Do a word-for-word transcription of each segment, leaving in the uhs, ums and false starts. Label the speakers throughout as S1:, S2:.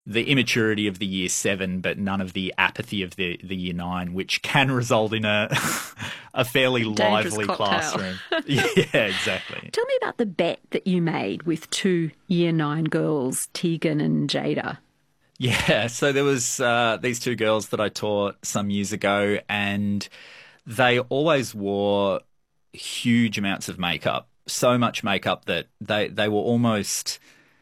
S1: the immaturity of the year seven, but none of the apathy of the, the year nine, which can result in a a fairly
S2: Dangerous
S1: lively
S2: cocktail.
S1: classroom. Yeah, exactly.
S2: Tell me about the bet that you made with two year nine girls, Tegan and Jada.
S1: Yeah, so there was uh, these two girls that I taught some years ago, and they always wore huge amounts of makeup, so much makeup that they, they were almost,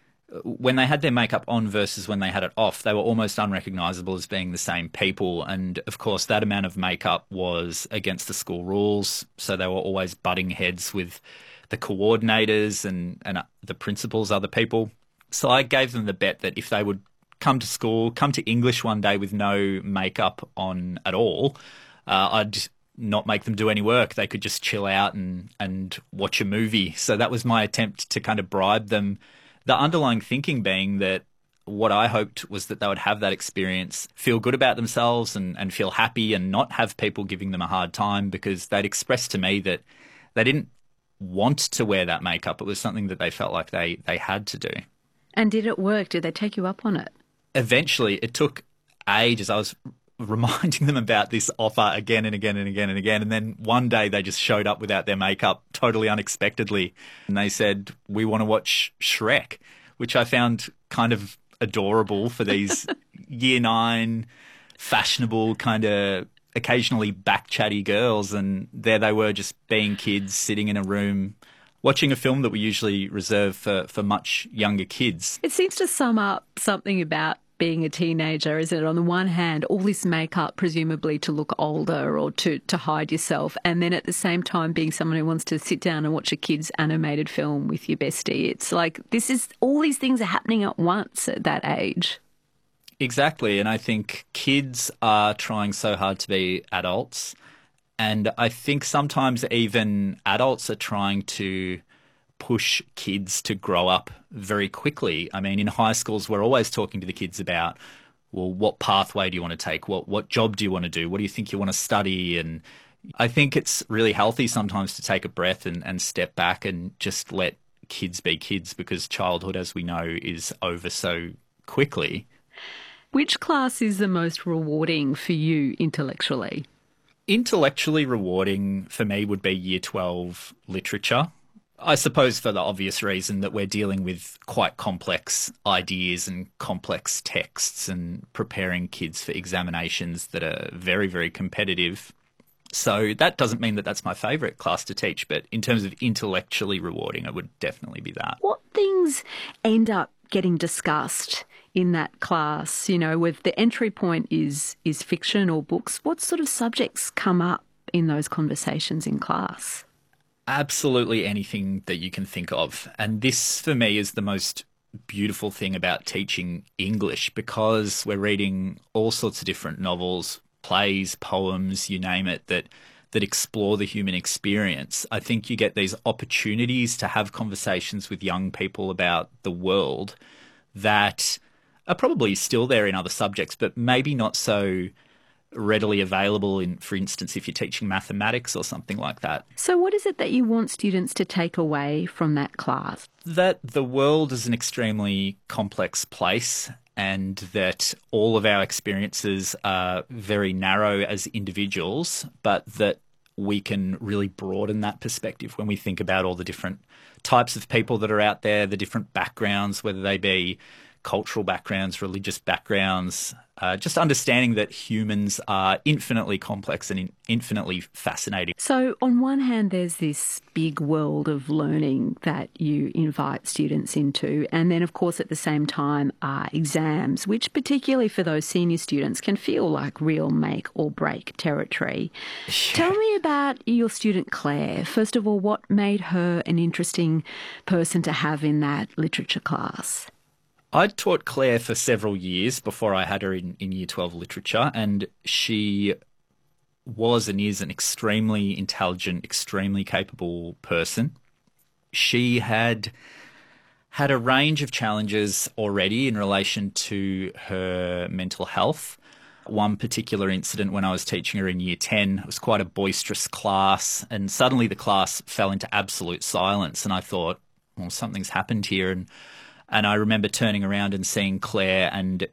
S1: when they had their makeup on versus when they had it off, they were almost unrecognizable as being the same people. And of course, that amount of makeup was against the school rules, so they were always butting heads with the coordinators and, and the principals, other people. So I gave them the bet that if they would come to school, come to English one day with no makeup on at all, uh, I'd not make them do any work. They could just chill out and, and watch a movie. So that was my attempt to kind of bribe them. The underlying thinking being that what I hoped was that they would have that experience, feel good about themselves and, and feel happy and not have people giving them a hard time, because they'd expressed to me that they didn't want to wear that makeup. It was something that they felt like they, they had to do.
S2: And did it work? Did they take you up on it?
S1: Eventually, it took ages. I was reminding them about this offer again and again and again and again. And then one day they just showed up without their makeup totally unexpectedly. And they said, we want to watch Shrek, which I found kind of adorable for these year nine, fashionable, kind of occasionally back-chatty girls. And there they were, just being kids sitting in a room watching a film that we usually reserve for, for much younger kids.
S2: It seems to sum up something about being a teenager, isn't it? On the one hand, all this makeup, presumably to look older or to, to hide yourself, and then at the same time being someone who wants to sit down and watch a kid's animated film with your bestie. It's like this is all these things are happening at once at that age.
S1: Exactly, and I think kids are trying so hard to be adults, and I think sometimes even adults are trying to push kids to grow up very quickly. I mean, in high schools, we're always talking to the kids about, well, what pathway do you want to take? What what job do you want to do? What do you think you want to study? And I think it's really healthy sometimes to take a breath and, and step back and just let kids be kids, because childhood, as we know, is over so quickly.
S2: Which class is the most rewarding for you intellectually?
S1: Intellectually rewarding for me would be year twelve literature. I suppose for the obvious reason that we're dealing with quite complex ideas and complex texts and preparing kids for examinations that are very, very competitive. So that doesn't mean that that's my favourite class to teach, but in terms of intellectually rewarding, it would definitely be that.
S2: What things end up getting discussed in that class? You know, with the entry point is is fiction or books, what sort of subjects come up in those conversations in class?
S1: Absolutely anything that you can think of. And this, for me, is the most beautiful thing about teaching English, because we're reading all sorts of different novels, plays, poems, you name it, that that explore the human experience. I think you get these opportunities to have conversations with young people about the world that are probably still there in other subjects, but maybe not so readily available in, for instance, if you're teaching mathematics or something like that.
S2: So what is it that you want students to take away from that class?
S1: That the world is an extremely complex place, and that all of our experiences are very narrow as individuals, but that we can really broaden that perspective when we think about all the different types of people that are out there, the different backgrounds, whether they be cultural backgrounds, religious backgrounds, uh, just understanding that humans are infinitely complex and in- infinitely fascinating.
S2: So on one hand, there's this big world of learning that you invite students into, and then of course at the same time are exams, which particularly for those senior students can feel like real make or break territory. Yeah. Tell me about your student Claire. First of all, what made her an interesting person to have in that literature class?
S1: I'd taught Claire for several years before I had her in, in Year twelve literature, and she was and is an extremely intelligent, extremely capable person. She had had a range of challenges already in relation to her mental health. One particular incident when I was teaching her in Year ten, it was quite a boisterous class, and suddenly the class fell into absolute silence, and I thought, well, something's happened here. And And I remember turning around and seeing Claire and